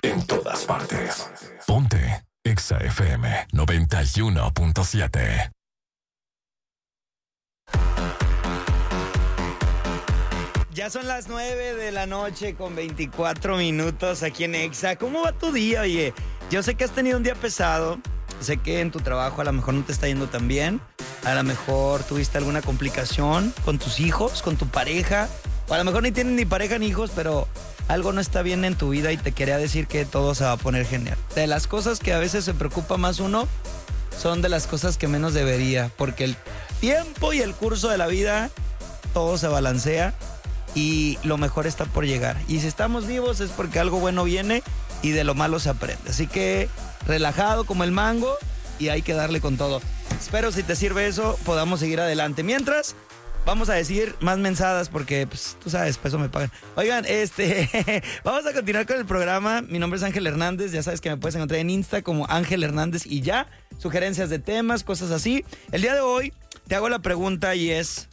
en todas partes. Ponte Exa FM 91.7. Ya son las 9 de la noche con 24 minutos aquí en Exa. ¿Cómo va tu día? Oye, yo sé que has tenido un día pesado. Sé que en tu trabajo a lo mejor no te está yendo tan bien. A lo mejor tuviste alguna complicación con tus hijos, con tu pareja. O a lo mejor ni tienen ni pareja ni hijos, pero algo no está bien en tu vida y te quería decir que todo se va a poner genial. De las cosas que a veces se preocupa más uno, son de las cosas que menos debería. Porque el tiempo y el curso de la vida, todo se balancea. Y lo mejor está por llegar. Y si estamos vivos es porque algo bueno viene y de lo malo se aprende. Así que relajado como el mango y hay que darle con todo. Espero si te sirve eso podamos seguir adelante. Mientras, vamos a decir más mensadas porque, pues, tú sabes, peso me pagan. Oigan, vamos a continuar con el programa. Mi nombre es Ángel Hernández. Ya sabes que me puedes encontrar en Insta como Ángel Hernández y ya. Sugerencias de temas, cosas así. El día de hoy te hago la pregunta y es...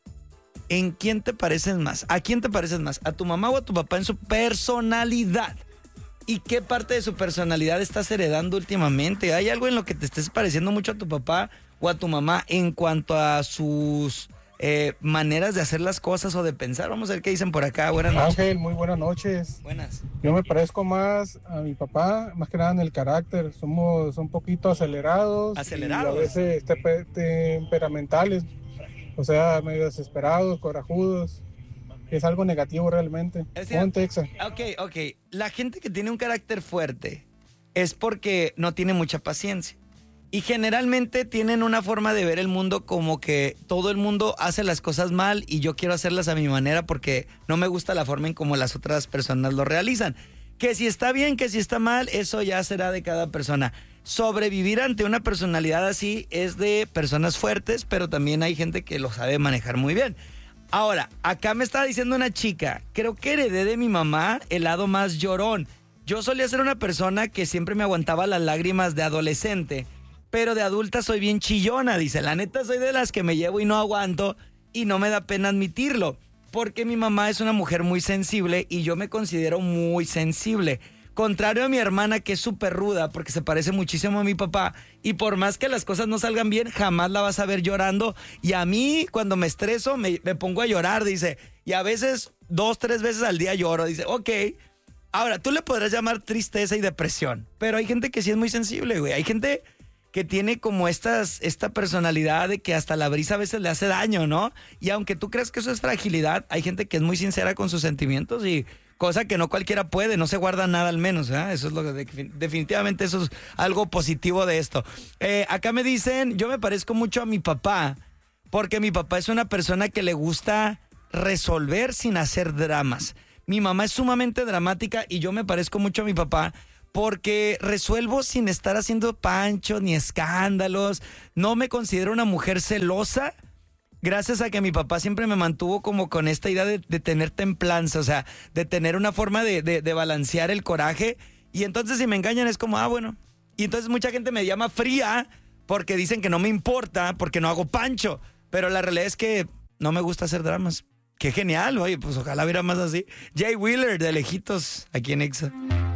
¿En quién te pareces más? ¿A quién te pareces más? ¿A tu mamá o a tu papá en su personalidad? ¿Y qué parte de su personalidad estás heredando últimamente? ¿Hay algo en lo que te estés pareciendo mucho a tu papá o a tu mamá en cuanto a sus maneras de hacer las cosas o de pensar? Vamos a ver qué dicen por acá. Buenas noches. Ángel, muy buenas noches. Buenas. Yo me parezco más a mi papá, más que nada en el carácter. Somos un poquito acelerados. ¿Acelerados? Y a veces temperamentales. O sea, medio desesperados, corajudos. Es algo negativo realmente. Ponte Exa. Ok. La gente que tiene un carácter fuerte es porque no tiene mucha paciencia. Y generalmente tienen una forma de ver el mundo como que todo el mundo hace las cosas mal y yo quiero hacerlas a mi manera porque no me gusta la forma en cómo las otras personas lo realizan. Que si está bien, que si está mal, eso ya será de cada persona. Sobrevivir ante una personalidad así es de personas fuertes, pero también hay gente que lo sabe manejar muy bien. Ahora, acá me estaba diciendo una chica, creo que heredé de mi mamá el lado más llorón. Yo solía ser una persona que siempre me aguantaba las lágrimas de adolescente, pero de adulta soy bien chillona, dice. La neta soy de las que me llevo y no aguanto y no me da pena admitirlo, porque mi mamá es una mujer muy sensible y yo me considero muy sensible. Contrario a mi hermana, que es súper ruda porque se parece muchísimo a mi papá y por más que las cosas no salgan bien, jamás la vas a ver llorando. Y a mí, cuando me estreso, me pongo a llorar, dice. Y a veces 2-3 veces al día lloro, dice. Ok, ahora, tú le podrás llamar tristeza y depresión, pero hay gente que sí es muy sensible, güey. Hay gente que tiene como esta personalidad de que hasta la brisa a veces le hace daño, ¿no? Y aunque tú creas que eso es fragilidad, hay gente que es muy sincera con sus sentimientos y... cosa que no cualquiera puede, no se guarda nada al menos, ¿eh? Eso es lo que definitivamente eso es algo positivo de esto. Acá me dicen, yo me parezco mucho a mi papá, porque mi papá es una persona que le gusta resolver sin hacer dramas. Mi mamá es sumamente dramática y yo me parezco mucho a mi papá porque resuelvo sin estar haciendo panchos ni escándalos. No me considero una mujer celosa. Gracias a que mi papá siempre me mantuvo como con esta idea de tener templanza, o sea, de tener una forma de balancear el coraje. Y entonces si me engañan es como, bueno. Y entonces mucha gente me llama fría porque dicen que no me importa, porque no hago pancho. Pero la realidad es que no me gusta hacer dramas. Qué genial, oye, pues ojalá hubiera más así. Jay Wheeler, de lejitos, aquí en Exa.